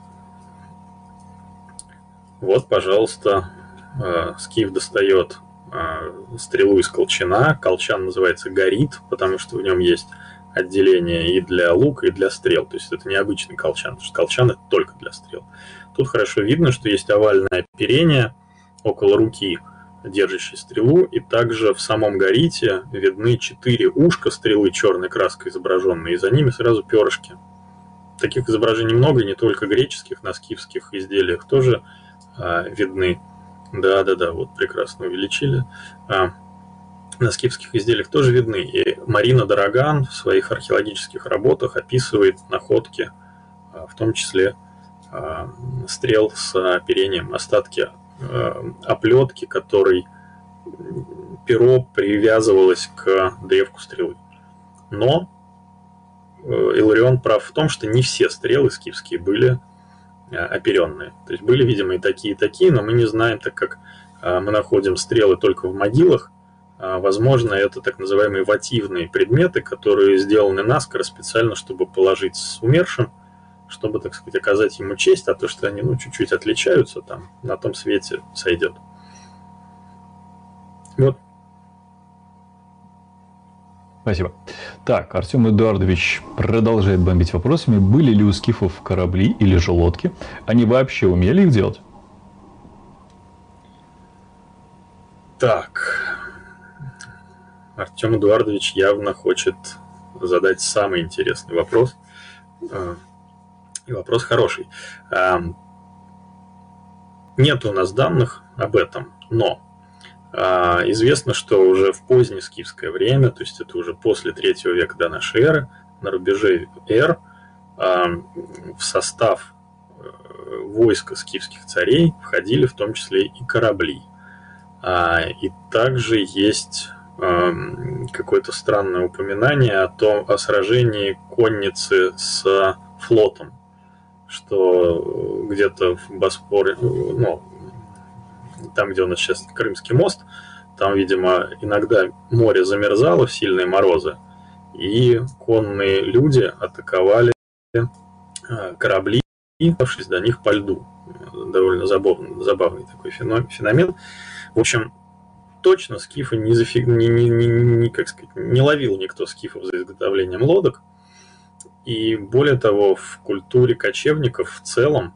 Вот, пожалуйста, скиф достает стрелу из колчана. Колчан называется горит, потому что в нем есть отделение и для лука, и для стрел. То есть это не обычный колчан, потому что колчан это только для стрел. Тут хорошо видно, что есть овальное оперение около руки, держащей стрелу, и также в самом горите видны четыре ушка стрелы черной краской изображенные, и за ними сразу перышки. Таких изображений много, не только греческих, на скифских изделиях тоже а, видны. Да-да-да, вот прекрасно увеличили. А, на скифских изделиях тоже видны. И Марина Дороган в своих археологических работах описывает находки, а, в том числе а, стрел с оперением, остатки а, оплетки, которой перо привязывалось к древку стрелы. Но Илларион прав в том, что не все стрелы скифские были оперенные. То есть были, видимо, и такие, и такие, но мы не знаем, так как мы находим стрелы только в могилах. Возможно, это так называемые вативные предметы, которые сделаны наскоро специально, чтобы положить с умершим, чтобы, так сказать, оказать ему честь, а то, что они ну, чуть-чуть отличаются, там, на том свете сойдет. Вот. Спасибо. Так, Артем Эдуардович продолжает бомбить вопросами. Были ли у скифов корабли или же лодки? Они вообще умели их делать? Так. Артем Эдуардович явно хочет задать самый интересный вопрос. И вопрос хороший. Нет у нас данных об этом, но известно, что уже в позднее скифское время, то есть это уже после третьего века до нашей эры, на рубеже эр, в состав войска скифских царей входили в том числе и корабли. И также есть какое-то странное упоминание о том, о сражении конницы с флотом, что где-то в Босфоре, ну, там, где у нас сейчас Крымский мост, там, видимо, иногда море замерзало в сильные морозы, и конные люди атаковали корабли, добравшись до них по льду. Довольно забавный, забавный такой феномен. В общем, точно скифы не, зафиг... не, не, не, не, как сказать, не ловил никто скифов за изготовлением лодок. И более того, в культуре кочевников в целом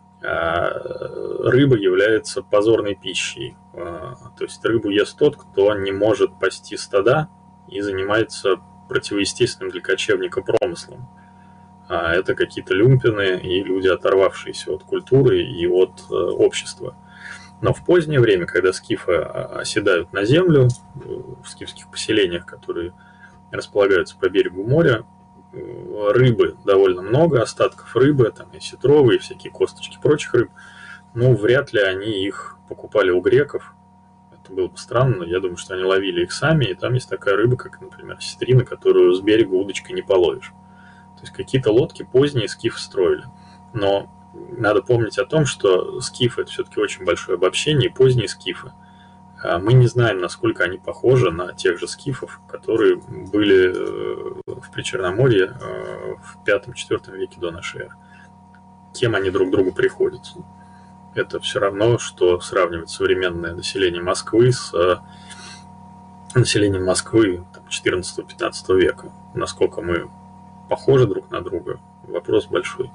рыба является позорной пищей. То есть рыбу ест тот, кто не может пасти стада и занимается противоестественным для кочевника промыслом. Это какие-то люмпины и люди, оторвавшиеся от культуры и от общества. Но в позднее время, когда скифы оседают на землю, в скифских поселениях, которые располагаются по берегу моря, рыбы довольно много, остатков рыбы, там и сетровые, и всякие косточки прочих рыб, ну, вряд ли они их покупали у греков. Это было бы странно, но я думаю, что они ловили их сами, и там есть такая рыба, как, например, сетрина, которую с берега удочкой не половишь. То есть какие-то лодки поздние скифы строили. Но надо помнить о том, что скифы – это все-таки очень большое обобщение, и поздние скифы. Мы не знаем, насколько они похожи на тех же скифов, которые были в Причерноморье в пятом-четвёртом веке до нашей эры. Кем они друг другу приходятся? Это все равно, что сравнивать современное население Москвы с населением Москвы четырнадцатого-пятнадцатого века. Насколько мы похожи друг на друга, вопрос большой.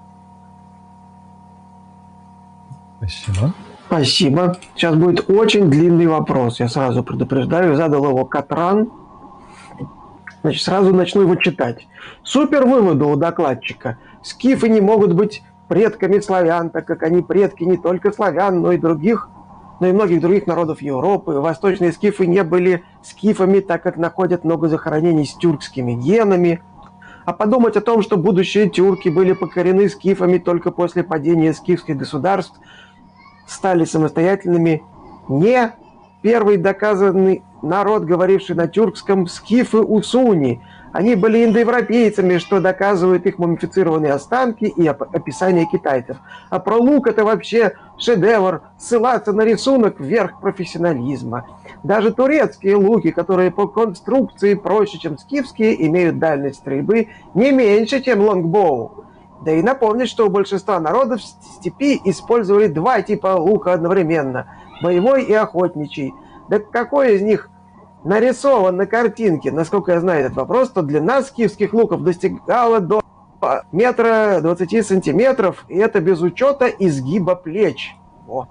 Спасибо. Спасибо. Сейчас будет очень длинный вопрос, я сразу предупреждаю. Задал его Катран. Значит, сразу начну его читать. Супер выводы у докладчика. Скифы не могут быть предками славян, так как они предки не только славян, но и других, но и многих других народов Европы. Восточные скифы не были скифами, так как находят много захоронений с тюркскими генами. А подумать о том, что будущие тюрки были покорены скифами только после падения скифских государств, стали самостоятельными, не первый доказанный народ, говоривший на тюркском, скифы Усуни. Они были индоевропейцами, что доказывают их мумифицированные останки и описание китайцев. А про лук это вообще шедевр, ссылаться на рисунок вверх профессионализма. Даже турецкие луки, которые по конструкции проще, чем скифские, имеют дальность стрельбы не меньше, чем лонгбоу. Да и напомнить, что у большинства народов в степи использовали два типа лука одновременно – боевой и охотничий. Да какой из них нарисован на картинке? Насколько я знаю этот вопрос, то длина скифских луков достигала до метра двадцати сантиметров, и это без учета изгиба плеч. О.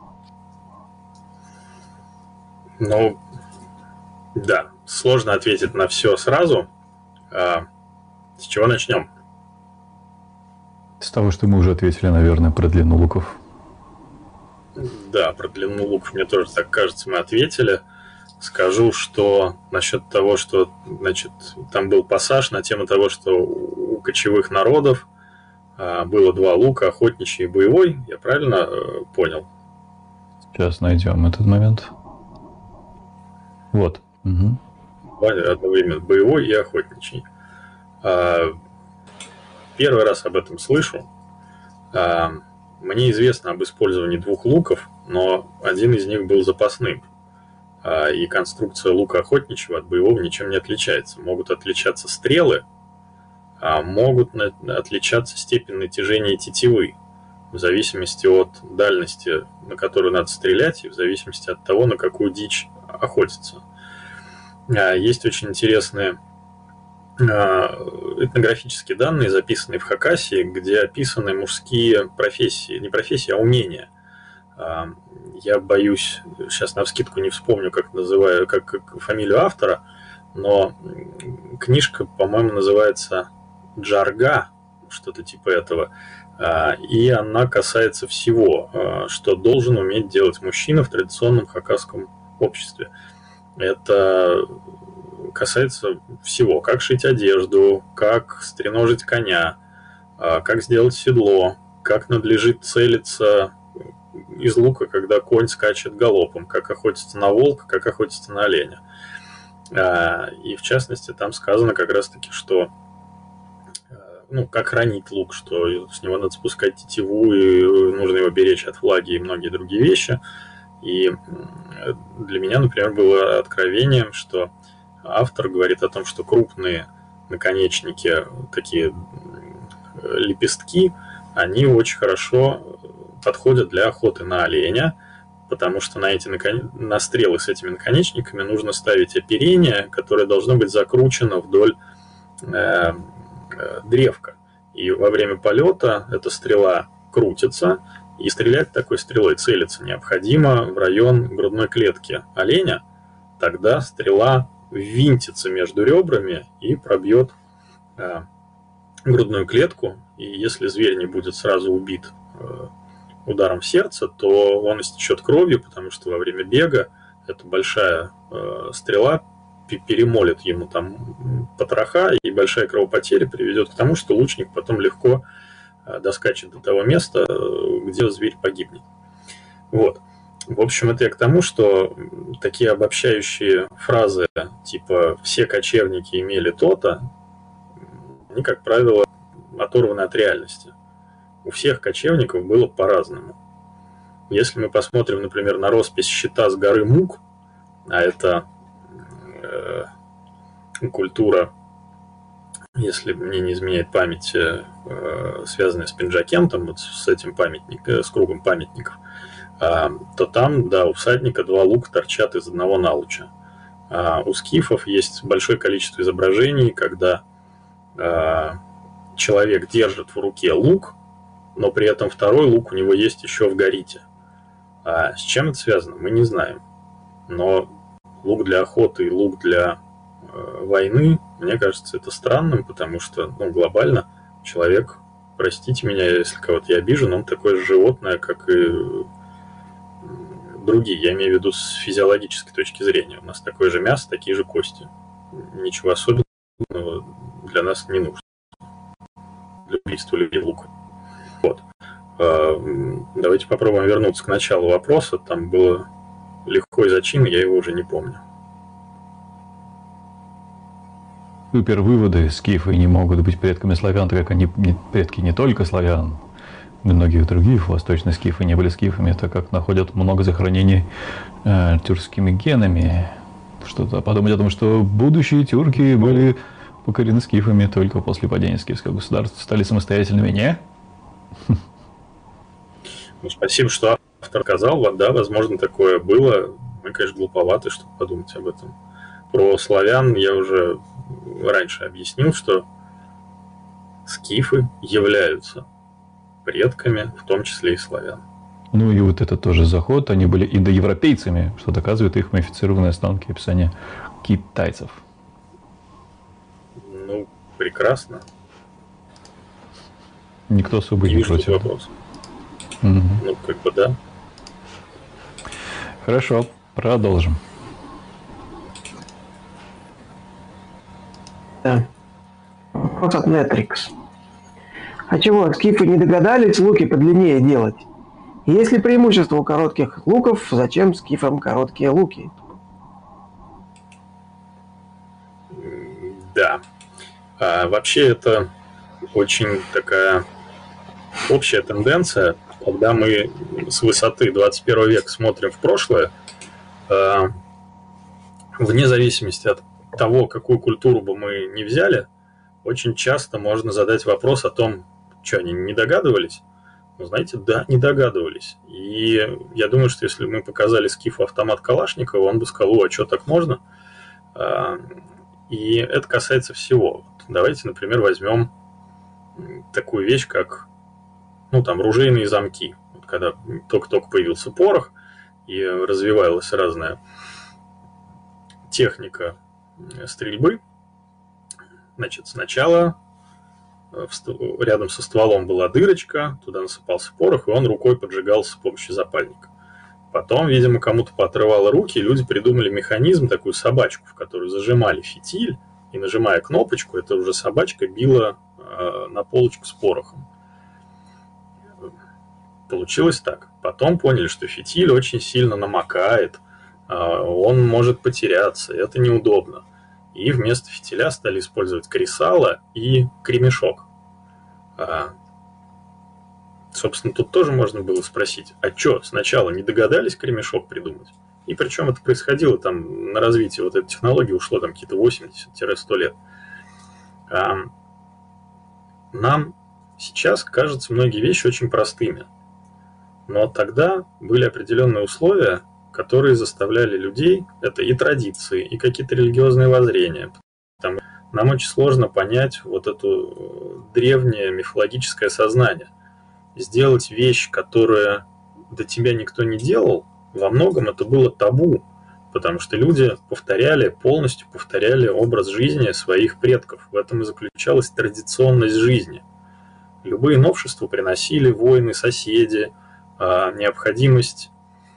Ну, да, сложно ответить на все сразу. А, с чего начнем? С того, что мы уже ответили, наверное, про длину луков. Да, про длину луков, мне тоже так кажется, мы ответили. Скажу, что насчет того, что, значит, там был пассаж на тему того, что у кочевых народов а, было два лука, охотничий и боевой. Я правильно а, понял? Сейчас найдем этот момент. Вот. Угу. Одновременно боевой и охотничий. А, первый раз об этом слышу. А, мне известно об использовании двух луков, но один из них был запасным. И конструкция лука охотничьего от боевого ничем не отличается. Могут отличаться стрелы, а могут отличаться степень натяжения тетивы в зависимости от дальности, на которую надо стрелять, и в зависимости от того, на какую дичь охотиться. Есть очень интересные этнографические данные, записанные в Хакасии, где описаны мужские профессии, не профессии, а умения. Я боюсь, сейчас навскидку не вспомню, как называю, как, как фамилию автора, но книжка, по-моему, называется «Джарга», что-то типа этого, и она касается всего, что должен уметь делать мужчина в традиционном хакасском обществе. Это касается всего: как шить одежду, как стреножить коня, как сделать седло, как надлежит целиться из лука, когда конь скачет галопом, как охотиться на волка, как охотиться на оленя. И в частности там сказано как раз-таки, что ну, как хранить лук, что с него надо спускать тетиву, и нужно его беречь от влаги и многие другие вещи. И для меня, например, было откровением, что автор говорит о том, что крупные наконечники, такие лепестки, они очень хорошо подходят для охоты на оленя, потому что на эти након... на стрелы с этими наконечниками нужно ставить оперение, которое должно быть закручено вдоль э, э, древка. И во время полета эта стрела крутится, и стрелять такой стрелой, целиться необходимо в район грудной клетки оленя. Тогда стрела ввинтится между ребрами и пробьет э, грудную клетку. И если зверь не будет сразу убит э, ударом в сердце, то он истечет кровью, потому что во время бега эта большая э, стрела перемолит ему там потроха, и большая кровопотеря приведет к тому, что лучник потом легко э, доскачет до того места, где зверь погибнет. Вот. В общем, это я к тому, что такие обобщающие фразы типа «все кочевники имели то-то», они, как правило, оторваны от реальности. У всех кочевников было по-разному. Если мы посмотрим, например, на роспись щита с горы Мук, а это э, культура, если мне не изменяет память, э, связанная с Пинджакентом, вот с этим памятником, с кругом памятников, э, то там, да, у всадника два лука торчат из одного налуча. А у скифов есть большое количество изображений, когда э, человек держит в руке лук, но при этом второй лук у него есть еще в горите. А с чем это связано, мы не знаем. Но лук для охоты и лук для э, войны, мне кажется, это странным, потому что, ну, глобально человек, простите меня, если кого-то я обижу, но он такое же животное, как и другие. Я имею в виду с физиологической точки зрения. У нас такое же мясо, такие же кости. Ничего особенного для нас не нужно. Для убийства людей лука. Вот. Давайте попробуем вернуться к началу вопроса. Там было легко и зачинно, я его уже не помню. Супер выводы. Скифы не могут быть предками славян, так как они предки не только славян, но и многих других. Восточные скифы не были скифами, так как находят много захоронений э, тюркскими генами. Что-то подумать о том, что будущие тюрки были покорены скифами только после падения скифского государства, стали самостоятельными, не? Ну, спасибо, что автор сказал. Вот, да, возможно, такое было. Мы, конечно, глуповаты, чтобы подумать об этом. Про славян я уже раньше объяснил, что скифы являются предками, в том числе и славян. Ну и вот это тоже заход. Они были индоевропейцами, что доказывает их модифицированные останки описания китайцев. Ну, прекрасно. Никто особо не, не вижу против. Вопрос. Угу. Ну, как бы да. Хорошо, продолжим. Да. Вопрос от Нетрикс. А чего, скифы не догадались луки подлиннее делать? Есть ли преимущество у коротких луков, зачем скифам короткие луки? Да. А, вообще это очень такая общая тенденция, когда мы с высоты двадцать первого века смотрим в прошлое, а, вне зависимости от того, какую культуру бы мы ни взяли, очень часто можно задать вопрос о том, что они не догадывались. Ну, знаете, да, не догадывались. И я думаю, что если мы показали скифу автомат Калашникова, он бы сказал: а что, так можно? И это касается всего. Давайте, например, возьмем такую вещь, как, ну, там, ружейные замки. Вот когда только-только появился порох, и развивалась разная техника стрельбы. Значит, сначала рядом со стволом была дырочка, туда насыпался порох, и он рукой поджигался с помощью запальника. Потом, видимо, кому-то поотрывало руки, и люди придумали механизм, такую собачку, в которую зажимали фитиль, и, нажимая кнопочку, эта уже собачка била э, на полочку с порохом. Получилось так. Потом поняли, что фитиль очень сильно намокает, э, он может потеряться, и это неудобно. И вместо фитиля стали использовать кресало и кремешок. А, собственно, тут тоже можно было спросить, а что, сначала не догадались кремешок придумать? И причем это происходило там на развитие вот этой технологии, ушло там какие-то восемьдесят-сто лет. А, нам сейчас кажутся многие вещи очень простыми. Но тогда были определенные условия, которые заставляли людей, это и традиции, и какие-то религиозные воззрения. Там нам очень сложно понять вот это древнее мифологическое сознание. Сделать вещь, которую до тебя никто не делал, во многом это было табу, потому что люди повторяли, полностью повторяли образ жизни своих предков. В этом и заключалась традиционность жизни. Любые новшества приносили войны, соседи, необходимость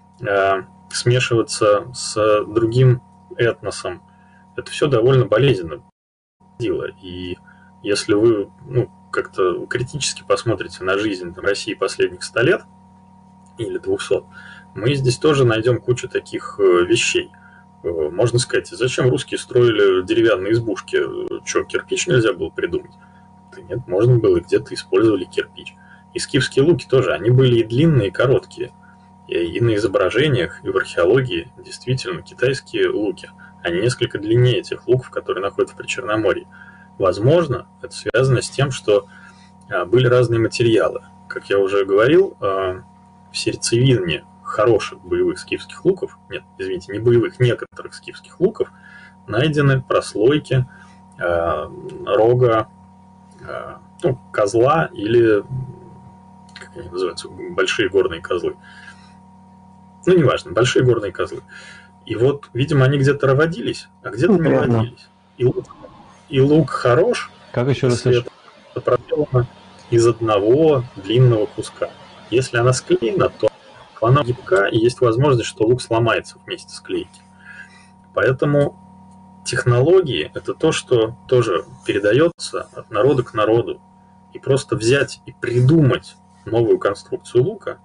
смешиваться с другим этносом. Это все довольно болезненно дело. И если вы ну, как-то критически посмотрите на жизнь там, России последних ста лет или двухсот, мы здесь тоже найдем кучу таких вещей. Можно сказать, зачем русские строили деревянные избушки? Что, кирпич нельзя было придумать? Да нет, можно было, и где-то использовали кирпич. И скифские луки тоже, они были и длинные, и короткие. И на изображениях, и в археологии действительно китайские луки, они несколько длиннее тех луков, которые находятся в Причерноморье. Возможно, это связано с тем, что были разные материалы. Как я уже говорил, в сердцевине хороших боевых скифских луков, нет, извините, не боевых, некоторых скифских луков, найдены прослойки рога, ну, козла или, как они называются, большие горные козлы. Ну, неважно, большие горные козлы. И вот, видимо, они где-то родились, а где-то не родились. И лук, и лук хорош, как еще раз это проделано из одного длинного куска. Если она склеена, то она гибка, и есть возможность, что лук сломается вместе с клейки. Поэтому технологии – это то, что тоже передается от народа к народу. И просто взять и придумать новую конструкцию лука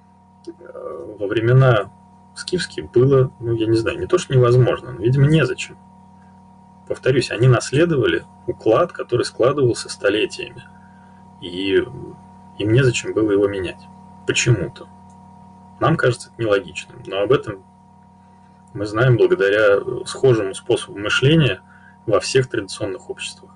во времена скифские было, ну, я не знаю, не то, что невозможно, но, видимо, незачем. Повторюсь, они наследовали уклад, который складывался столетиями. И им незачем было его менять. Почему-то. Нам кажется это нелогичным, но об этом мы знаем благодаря схожему способу мышления во всех традиционных обществах.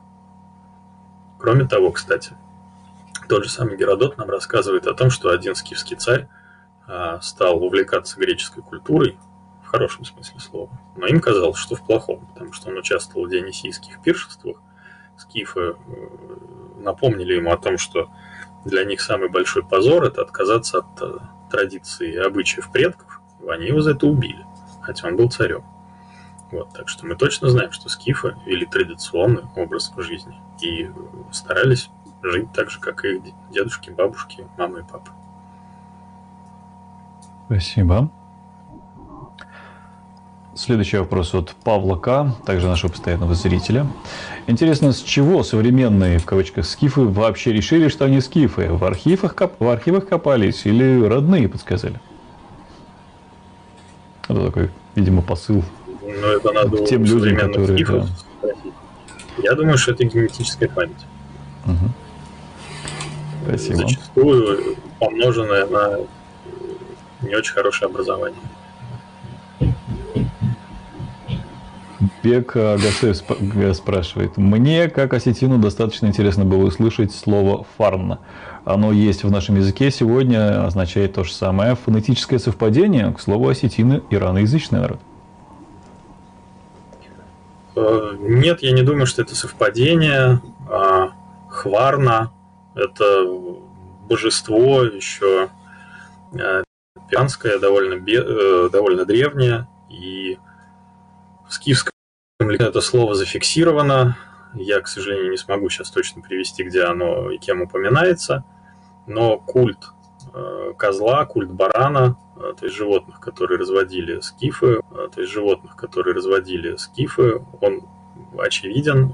Кроме того, кстати, тот же самый Геродот нам рассказывает о том, что один скифский царь стал увлекаться греческой культурой, в хорошем смысле слова, но им казалось, что в плохом, потому что он участвовал в дионисийских пиршествах. Скифы напомнили ему о том, что для них самый большой позор – это отказаться от традиций и обычаев предков, и они его за это убили, хотя он был царем. Вот, так что мы точно знаем, что скифы вели традиционный образ жизни и старались жить так же, как и их дедушки, бабушки, мамы и папы. Спасибо. Следующий вопрос от Павла К., также нашего постоянного зрителя. Интересно, с чего современные, в кавычках, скифы вообще решили, что они скифы? В архивах, коп... в архивах копались или родные подсказали? Это такой, видимо, посыл. Ну, это надо к тем людям, которые... скифов, да. Я думаю, что это генетическая память. Угу. Спасибо. Зачастую помноженная на не очень хорошее образование. Бек Гасеев спрашивает. Мне, как осетину, достаточно интересно было услышать слово «фарн». Оно есть в нашем языке сегодня, означает то же самое. Фонетическое совпадение, к слову, осетины – ираноязычный народ. Нет, я не думаю, что это совпадение. Хварна – это божество еще пиранское, довольно, довольно древнее, и в скифском это слово зафиксировано. Я, к сожалению, не смогу сейчас точно привести, где оно и кем упоминается. Но культ э, козла, культ барана, э, то есть животных, которые разводили скифы, э, то есть животных, которые разводили скифы, он очевиден.